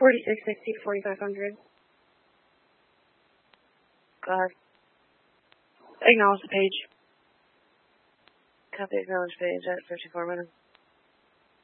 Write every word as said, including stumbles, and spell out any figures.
forty-six sixty to forty-five hundred. Go ahead. Acknowledge the page. Copy acknowledge page at fifty-four minutes.